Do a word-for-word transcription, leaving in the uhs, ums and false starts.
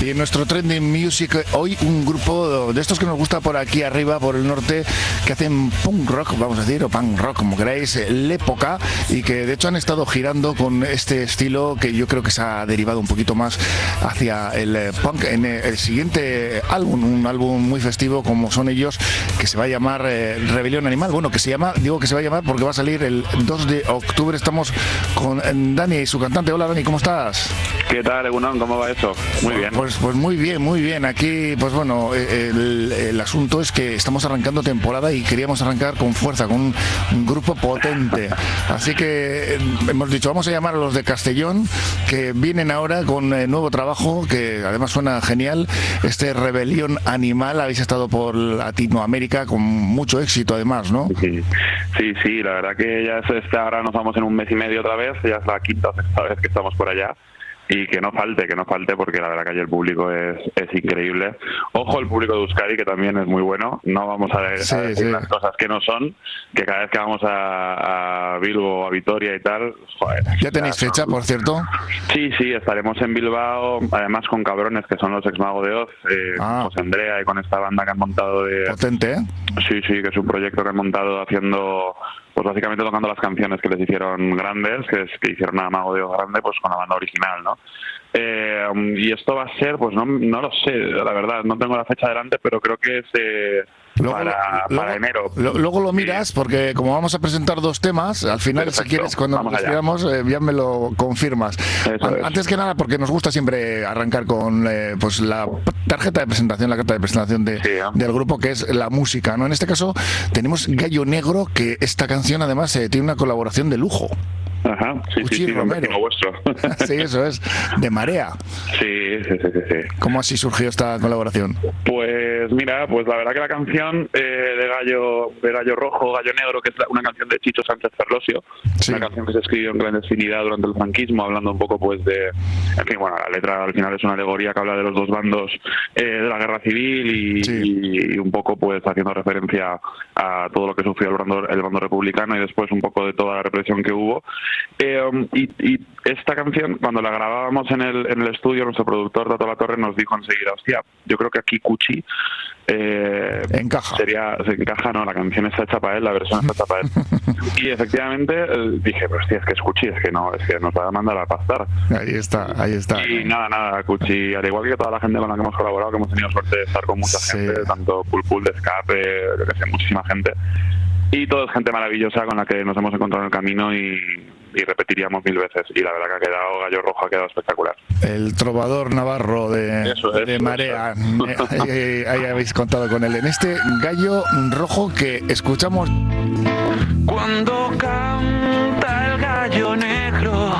Y en nuestro Trending Music hoy un grupo de estos que nos gusta por aquí arriba, por el norte, que hacen punk rock, vamos a decir, o punk rock, como queráis, L'Época, y que de hecho han estado girando con este estilo que yo creo que se ha derivado un poquito más hacia el punk en el siguiente álbum, un álbum muy festivo como son ellos, que se va a llamar eh, Rebelión Animal. Bueno, que se llama, digo que se va a llamar porque va a salir el dos de octubre. Estamos con Dani y su cantante. Hola Dani, ¿cómo estás? ¿Qué tal, Egunon? ¿Cómo va eso? Muy bien. Pues, pues muy bien, muy bien. Aquí, pues bueno, el, el asunto es que estamos arrancando temporada y queríamos arrancar con fuerza, con un, un grupo potente. Así que hemos dicho, vamos a llamar a los de Castellón, que vienen ahora con eh, nuevo trabajo, que además suena genial. Este Rebelión Animal, habéis estado por Latinoamérica con mucho éxito además, ¿no? Sí, sí, sí, la verdad que ya es este, ahora nos vamos en un mes y medio otra vez, ya es la quinta o sexta vez que estamos por allá. Y que no falte, que no falte, porque la verdad que allí el público es, es increíble. Ojo, el público de Euskadi, que también es muy bueno. No vamos a, de, sí, a decir sí. las cosas que no son, que cada vez que vamos a, a Bilbo, a Vitoria y tal... Joder, ¿ya tenéis ya, fecha, no? por cierto? Sí, sí, estaremos en Bilbao, además con cabrones, que son los ex Mago de Oz, eh, ah. José Andrea, y con esta banda que han montado de... Potente, ¿eh? Sí, sí, que es un proyecto que han montado haciendo... pues básicamente tocando las canciones que les hicieron grandes, que, es, que hicieron a Mago de Oz grande, pues con la banda original, ¿no? Eh, y esto va a ser, pues no, no lo sé, la verdad, no tengo la fecha delante, pero creo que es eh, luego, para, luego, para enero. Lo, luego lo miras, sí. Porque como vamos a presentar dos temas, al final, perfecto, si quieres, cuando nos despidamos, eh, ya me lo confirmas. An- antes que nada, porque nos gusta siempre arrancar con eh, pues la tarjeta de presentación, la carta de presentación de, sí, ¿eh? del grupo, que es la música, ¿no? En este caso tenemos Gallo Negro, que esta canción además eh, tiene una colaboración de lujo. Ajá, sí, Uchi sí, sí, Romero. Vuestro. Sí, eso es, de Marea. Sí, sí, sí, sí, sí. ¿Cómo así surgió esta colaboración? Pues mira, pues la verdad que la canción eh, de Gallo de Gallo Rojo, Gallo Negro, que es una canción de Chicho Sánchez Ferlosio, sí. Una canción que se escribió en clandestinidad durante el franquismo, hablando un poco pues de, en fin, bueno, la letra al final es una alegoría que habla de los dos bandos eh, de la guerra civil y, sí. y, y un poco pues haciendo referencia a todo lo que sufrió el bando, el bando republicano y después un poco de toda la represión que hubo. Eh, um, y, y esta canción, cuando la grabábamos en el, en el estudio, nuestro productor Tato La Torre nos dijo enseguida, hostia, yo creo que aquí Cuchi eh, encaja. Sería, se encaja, no, la canción está hecha para él, la versión está hecha para él. Y efectivamente eh, dije, pero hostia, es que es Cuchi, es que no, es que nos va a mandar a pastar. Ahí está, ahí está. Y nada, nada, Cuchi, al igual que toda la gente con la que hemos colaborado, que hemos tenido suerte de estar con mucha sí. gente, tanto Pul Pul de Escape, yo que sé, muchísima gente. Y todo es gente maravillosa con la que nos hemos encontrado en el camino y, y repetiríamos mil veces. Y la verdad que ha quedado, Gallo Rojo ha quedado espectacular. El trovador navarro de, eso es, de Marea. Eso es. ahí, ahí habéis contado con él. En este Gallo Rojo que escuchamos... Cuando